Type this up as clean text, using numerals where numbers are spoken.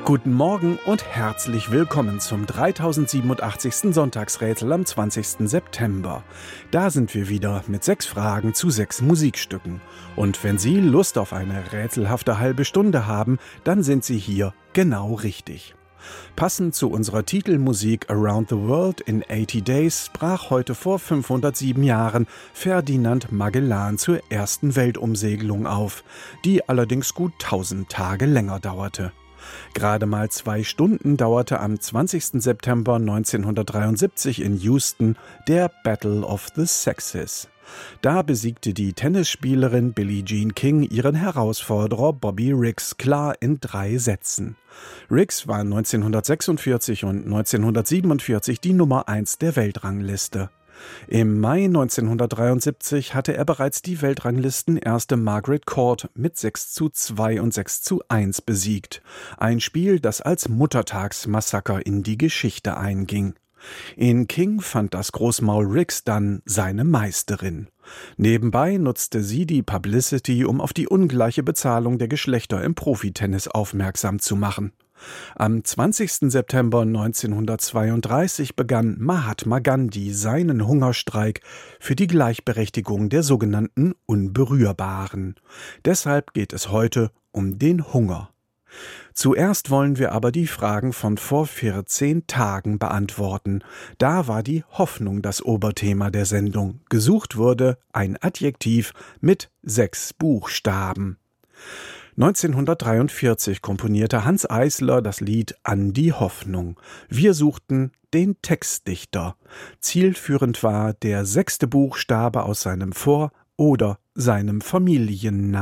Guten Morgen und herzlich willkommen zum 3087. Sonntagsrätsel am 20. September. Da sind wir wieder mit 6 Fragen zu 6 Musikstücken. Und wenn Sie Lust auf eine rätselhafte halbe Stunde haben, dann sind Sie hier genau richtig. Passend zu unserer Titelmusik Around the World in 80 Days brach heute vor 507 Jahren Ferdinand Magellan zur ersten Weltumsegelung auf, die allerdings gut 1000 Tage länger dauerte. Gerade mal 2 Stunden dauerte am 20. September 1973 in Houston der Battle of the Sexes. Da besiegte die Tennisspielerin Billie Jean King ihren Herausforderer Bobby Riggs klar in 3 Sätzen. Riggs war 1946 und 1947 die Nummer 1 der Weltrangliste. Im Mai 1973 hatte er bereits die Weltranglistenerste Margaret Court mit 6:2 und 6:1 besiegt. Ein Spiel, das als Muttertagsmassaker in die Geschichte einging. In King fand das Großmaul Riggs dann seine Meisterin. Nebenbei nutzte sie die Publicity, um auf die ungleiche Bezahlung der Geschlechter im Profitennis aufmerksam zu machen. Am 20. September 1932 begann Mahatma Gandhi seinen Hungerstreik für die Gleichberechtigung der sogenannten Unberührbaren. Deshalb geht es heute um den Hunger. Zuerst wollen wir aber die Fragen von vor 14 Tagen beantworten. Da war die Hoffnung das Oberthema der Sendung. Gesucht wurde ein Adjektiv mit 6 Buchstaben. 1943 komponierte Hanns Eisler das Lied An die Hoffnung. Wir suchten den Textdichter. Zielführend war der 6. Buchstabe aus seinem Vor- oder seinem Familiennamen.